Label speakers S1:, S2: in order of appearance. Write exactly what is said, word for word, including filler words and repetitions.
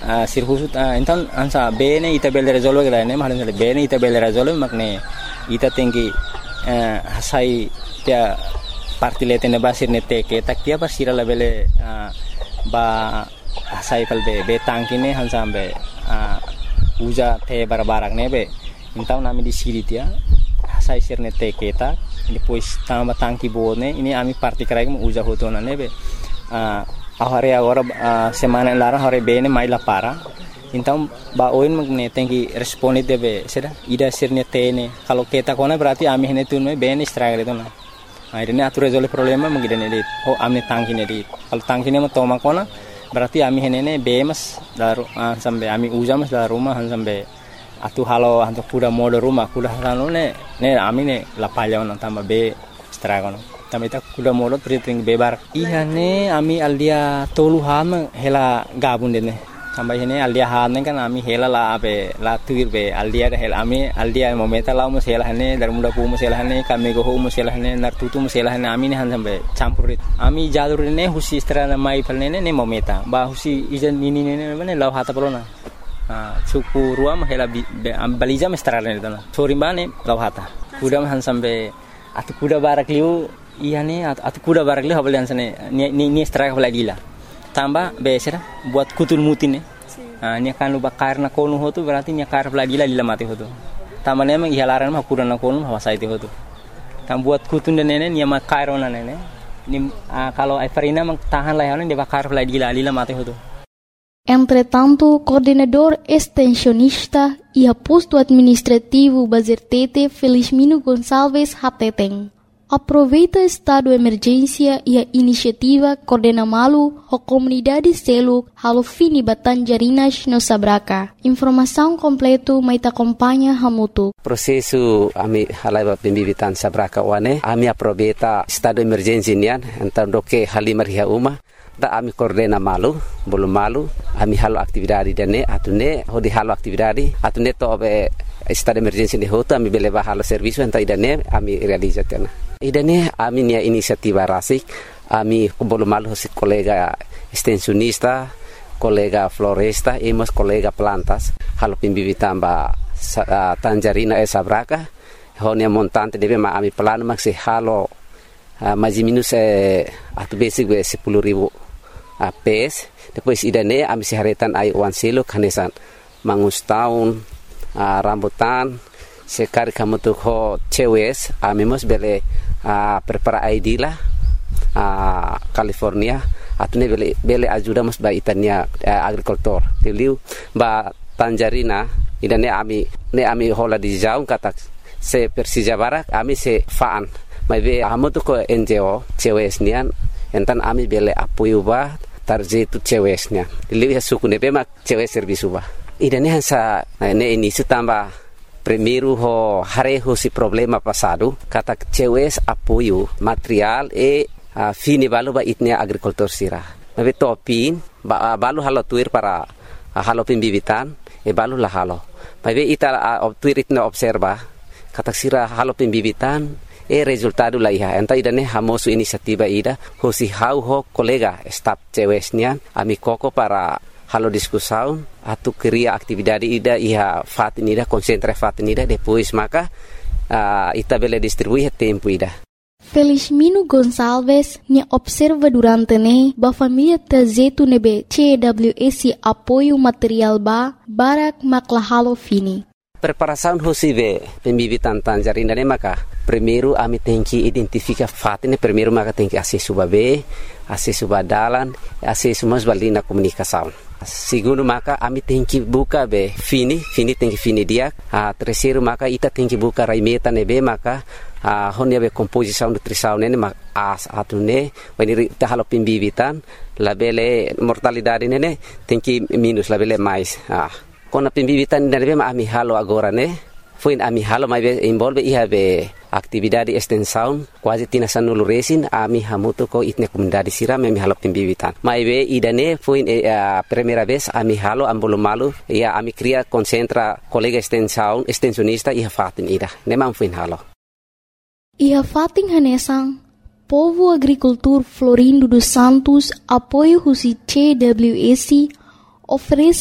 S1: uh, sirhusut uh, então ansa bene ita bele resolve gala ne mahalin sale bene ita bele resolve makne ita tengi uh, hasai tia partile tene basir ne teke taktia basira la bele uh, ba hasai palbe be tangkine hansambe uh, uja te barabarak ne be então nami di siri tia hasai sirne teke ta depois tamba tangki bone ini ami parti krai mo uja hotona ne be uh, ahare agora uh, semana lara hore bene mai la para então ba oin magne tengi responde debe seda ida sirne tene kalau kita kona berarti ami hene tunme bene struggle itu na akhirnya atur resolve problema magidane dit oh ami tangki ne dit kalau tangki ne mo toma kona berarti ami hene ne bemas daru uh, sampai ami uja mas daru rumah sampai atu halo hanto kuda modo rumah kuda halo ne ne ami ne la palya on tamba be struggle tamita kuda modo priting bebar ihane ami aldia tolu ham hela gabun dene sampai hene aldia han kan ami hela la abe la tuir be aldia hela ami aldia momenta la mus hela hane dar muda pu mus hela hane kami go mus hela hane nar tutu mus hela hane ami ne han sampai campurit ami jalur ne husi strana mai palne ne momenta ba husi ijan nini ne ne law hata polona suku ruam hela baliza mestrana ne dana sori bane law hata kuda han sampai atu kuda barak liu iya nih atau kuda barak li habal yansane ni ni ni strike habal gila tambah besera buat kutul mutin nih ah ni kan lu bakar na konu hotu berarti ni kar habal gila lila mati hotu tambah nih emang ihalaran mah kuda na konu hawasa itu hotu tam buat kutun dan nene ni mah kairona nene ni kalau Everina mang tahan lah yang dia bakar habal gila lila mati hotu.
S2: Entretanto, coordenador extensionista e aposto administrativo Bazertete Felizmino Gonçalves Hateteng aproveita estado de emergência e a iniciativa Coordena Malu a comunidade Seluk halo fini Batanjarinas no Sabraka. Informação completo mai acompanha hamutu.
S3: Prosesu ami halai pembibitan Sabraka wane ami aproveita estado de emergência nian então doke halimar hia uma da ami Coordena Malu belum malu ami halo aktividade dene atune hodi halo aktividade atune to be estado de emergência de hoto ami beleba halo serviço então idane ami realizatena. Idane ami nia inisiativa rasik ami belum malu si kolega extensionista kolega floresta emos kolega plantas halo pimbibitan ba uh, Tanjarina e Sabraka honia montante debe ma ami plano maksi halo uh, maji minus eh atu basic be sepuluh ribu uh, pes depois idane ami siharetan ai wan selo kanesan mangus tahun uh, rambutan sekali kamu tuh ho cewes ami mos bele uh, prepara I D lah uh, California atune bele bele ajuda mos ba itania uh, agrikultur tiliu ba Tanjarina idane ami ne ami hola di jaung kata se Persija Barak ami se faan mai be amu tuh ko N G O cewes nian entan ami bele apoio ba tarje tu cewes nian tiliu ya suku ne be mak cewes servisu ba idane hansa ne ini tambah primeiro ho hareho si problema passado kata cewes apoio material e uh, fini balu ba itnia agricultor sira mabe topin ba uh, balu halo tuir para uh, halo pimbibitan e balu la halo mabe ita uh, tuir itna observa kata sira halo pimbibitan e resultado la iha enta idane hamosu inisiativa ida ho si hau ho kolega staff cewesnya ami koko para halo diskusão atu queria atividade ida iha fatin ida concentra fatin ida depois maka uh, ita bele distribuir tempo ida.
S2: Felizmino Gonçalves nya observa durante ne ba família tazetu nebe C W S apoio material ba barak makla halo fini.
S3: Preparação hosibe pembibitan Tanjarina ne maka primeiro ami tenki identifica fatin primeiro maka tenki acesso babe acesso badalan acesso mas balina comunicação. Segundo maka ami tenki buka be fini fini tenki fini dia a terceiro maka ita tenki buka raimeta nebe maka a honia be composição nutrição nene mak as atune wani ta halo pimbibitan labele mortalidade nene tenki minus labele mais ah kona pimbibitan nebe ma ami halo agora ne foi ami halo mai be involve iha be atividade extensão quase tina sanulu resin ami hamuto ko itne comunidade sira me halo pimbibitan mai be idane foi a primeira vez ami halo ambolo malu ia ami cria concentra colega extensão extensionista iha fatin ida ne man foi halo
S2: iha fatin hanesang povo agricultor Florindo dos Santos apoio husi C W S oferece